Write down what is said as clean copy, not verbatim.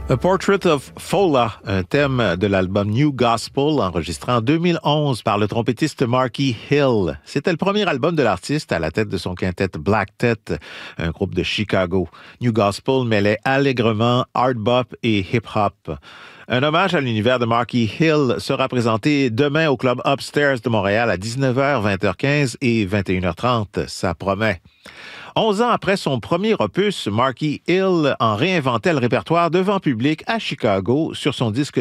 A Portrait of Fola, un thème de l'album New Gospel, enregistré en 2011 par le trompettiste Marky Hill. C'était le premier album de l'artiste à la tête de son quintet Black Tet, un groupe de Chicago. New Gospel mêlait allègrement hard bop et hip-hop. Un hommage à l'univers de Marky Hill sera présenté demain au Club Upstairs de Montréal à 19h, 20h15 et 21h30. Ça promet. 11 ans après son premier opus, Marky Hill en réinventait le répertoire devant public à Chicago sur son disque